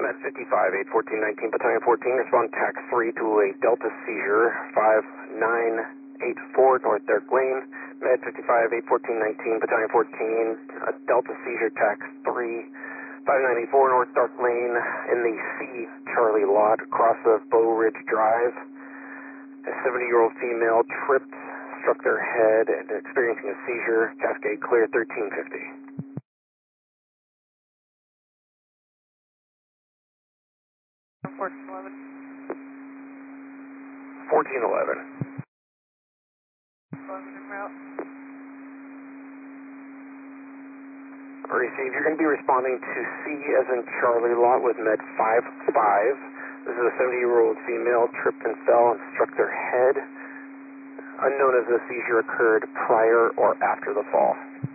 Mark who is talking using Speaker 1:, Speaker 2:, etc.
Speaker 1: Med 55, 81419, Battalion 14, respond TAC 3 to a Delta seizure, 5984 North Dirk Lane. Med 55, 81419, Battalion 14, a Delta seizure, TAC 3, 5984 North Dark Lane in the C Charlie lot, across of Bow Ridge Drive. A 70-year-old female tripped, struck their head, and experiencing a seizure. Cascade clear, 1350.
Speaker 2: 1411.
Speaker 1: 1411.
Speaker 2: 11 en route.
Speaker 1: Receive. You're going to be responding to C as in Charlie lot with Med 55. This is a 70-year-old female, tripped and fell and struck their head. Unknown if the seizure occurred prior or after the fall.